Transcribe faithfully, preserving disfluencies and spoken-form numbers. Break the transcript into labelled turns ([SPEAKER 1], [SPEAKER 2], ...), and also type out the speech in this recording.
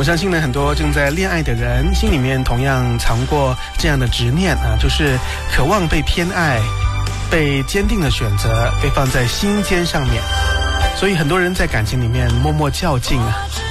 [SPEAKER 1] 我相信呢，很多正在恋爱的人心里面同样藏过这样的执念啊，就是渴望被偏爱，被坚定的选择，被放在心尖上面。所以很多人在感情里面默默较劲啊，